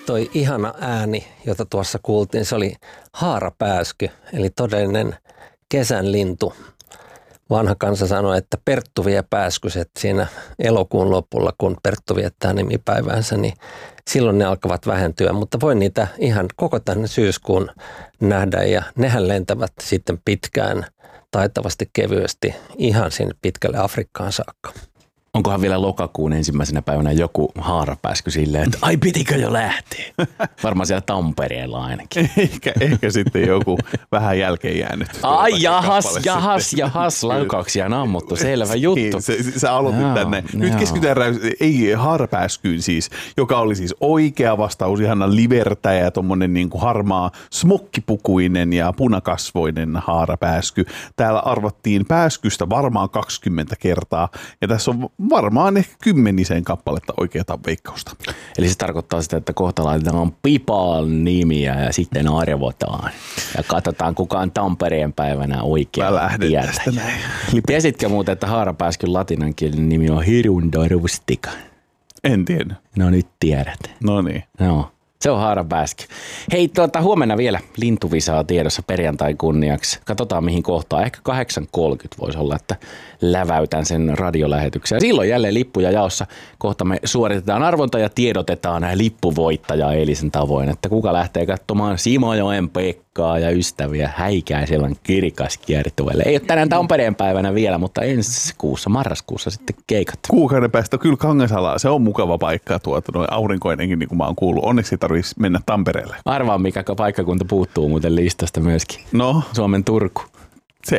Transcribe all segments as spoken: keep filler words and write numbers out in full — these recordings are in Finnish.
toi ihana ääni, jota tuossa kuultiin, se oli haarapääsky, eli todellinen kesän lintu. Vanha kansa sanoi, että Perttu vie pääskyset siinä elokuun lopulla, kun Perttu viettää nimipäiväänsä, niin silloin ne alkavat vähentyä, mutta voi niitä ihan koko tänne syyskuun nähdä ja nehän lentävät sitten pitkään, taitavasti kevyesti ihan sinne pitkälle Afrikkaan saakka. Onkohan vielä lokakuun ensimmäisenä päivänä joku haarapääsky silleen, että ai pitikö jo lähteä? Varmaan siellä Tampereella ainakin. Ehkä, ehkä sitten joku vähän jälkeen jäänyt. Ai jahas, jahas, jahas, laukauksia on ammuttu, selvä juttu. Se, sä aloitit Jaa, tänne. Nyt jaa. keskitytään ei haarapääskyyn siis, joka oli siis oikea vastaus, ihana livertäjä ja tommonen niin kuin harmaa smokkipukuinen ja punakasvoinen haarapääsky. Täällä arvattiin pääskystä varmaan kaksikymmentä kertaa ja tässä on varmaan ehkä kymmenisen kappaletta oikeata veikkausta. Eli se tarkoittaa sitä, että kohta laitetaan Pipaan nimiä ja sitten arvotaan. Ja katsotaan, kuka on Tampereen päivänä oikea. Mä lähden tästä näin. Tiesitkö muuten, että haarapääskyn latinankielinen nimi on Hirundo rustica? En tiedä. No nyt tiedät. No niin. Joo. Se on haarapääsky. Hei, tuota, huomenna vielä lintuvisaa tiedossa perjantai kunniaksi. Katsotaan mihin kohtaan. Ehkä kahdeksan kolmekymmentä voisi olla, että läväytän sen radiolähetyksen. Ja silloin jälleen lippuja jaossa. Kohta me suoritetaan arvonta ja tiedotetaan lippuvoittajaa eilisen tavoin. Että kuka lähtee katsomaan Simojoen Pekkaa ja ystäviä Häikäiselän kirkaskiertueelle. Ei ole tänään Tampereen päivänä vielä, mutta ensi kuussa, marraskuussa sitten keikat. Kuukauden päästä kyllä Kangasalaa. Se on mukava paikka tuota, noin aurinkoinenkin, niin kuin mä oon kuullut. Onneksi ei tarvitsisi mennä Tampereelle. Arvaa, mikä paikkakunta puuttuu muuten listasta myöskin. No. Suomen Turku. Se,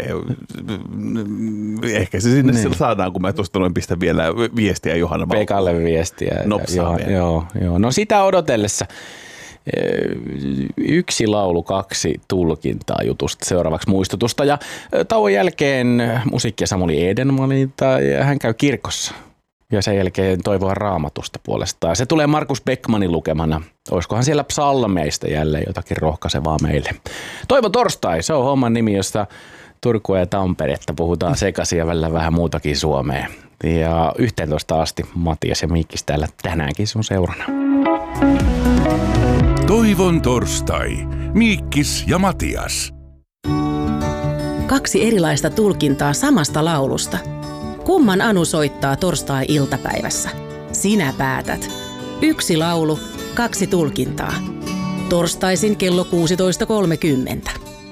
ehkä se sinne niin. saadaan, kun mä tuosta noin pistän vielä viestiä Johanna. Pekalle viestiä. Nopsaa joo, joo, joo. No sitä odotellessa. Yksi laulu, kaksi tulkintaa jutusta. Seuraavaksi muistutusta. Ja tauon jälkeen musiikki ja Samuli Edenmanilta ja hän käy kirkossa. Ja sen jälkeen toivoa Raamatusta puolestaan. Se tulee Markus Beckmanin lukemana. Olisikohan siellä psalmeista jälleen jotakin rohkaisevaa meille. Toivo torstai, se on homman nimi, josta Turkua ja Tamperetta puhutaan sekaisin ja välillä vähän muutakin Suomeen. Ja yhteentoista asti Matias ja Mikkis täällä tänäänkin sun seurana. Toivon torstai. Miikkis ja Matias. Kaksi erilaista tulkintaa samasta laulusta. Kumman Anu soittaa torstai-iltapäivässä? Sinä päätät. Yksi laulu, kaksi tulkintaa. Torstaisin kello kuusitoista kolmekymmentä.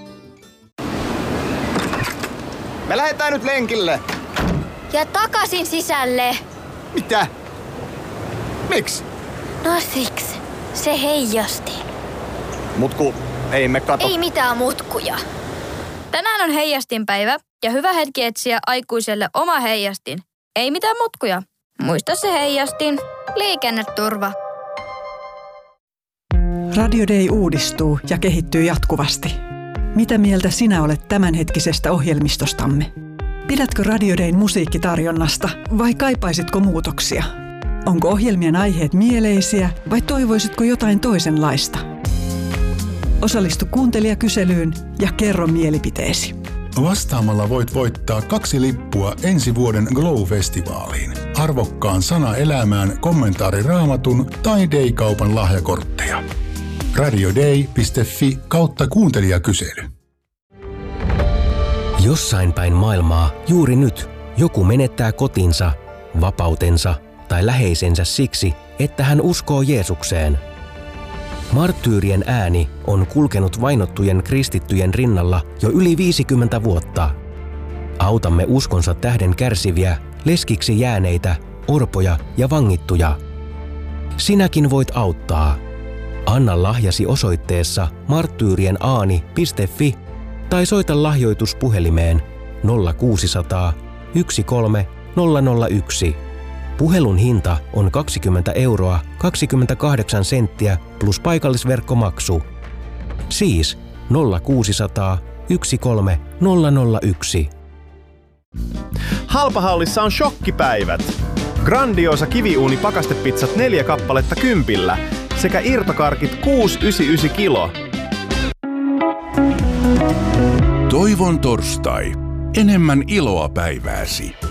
Me lähdetään nyt lenkille. Ja takaisin sisälle. Mitä? Miksi? No siksi. Se heijasti. Mutku, ei me kato. Ei mitään mutkuja. Tänään on heijastinpäivä ja hyvä hetki etsiä aikuiselle oma heijastin. Ei mitään mutkuja. Muista se heijastin. Liikenneturva. Radio Day uudistuu ja kehittyy jatkuvasti. Mitä mieltä sinä olet tämänhetkisestä ohjelmistostamme? Pidätkö Radio Dayn musiikkitarjonnasta vai kaipaisitko muutoksia? Onko ohjelmien aiheet mieleisiä vai toivoisitko jotain toisenlaista? Osallistu kuuntelijakyselyyn ja kerro mielipiteesi. Vastaamalla voit voittaa kaksi lippua ensi vuoden Glow-festivaaliin, arvokkaan sana elämään kommentaari Raamatun tai Day-kaupan lahjakortteja. radioday piste fi kautta kuuntelijakysely. Jossain päin maailmaa juuri nyt joku menettää kotinsa, vapautensa tai läheisensä siksi, että hän uskoo Jeesukseen. Marttyyrien ääni on kulkenut vainottujen kristittyjen rinnalla jo yli viisikymmentä vuotta. Autamme uskonsa tähden kärsiviä, leskiksi jääneitä, orpoja ja vangittuja. Sinäkin voit auttaa. Anna lahjasi osoitteessa marttyyrienääni piste fi tai soita lahjoituspuhelimeen nolla kuusisataa yksi kolme nolla nolla yksi. Puhelun hinta on kaksikymmentä euroa kaksikymmentäkahdeksan senttiä plus paikallisverkkomaksu. Siis nolla kuusisataa yksi kolme nolla nolla yksi. Halpahallissa on shokkipäivät. Grandiosa kiviuuni pakastepizzat neljä kappaletta kympillä sekä irtokarkit kuusi pilkku yhdeksänkymmentäyhdeksän kilo. Toivon torstai. Enemmän iloa päivääsi.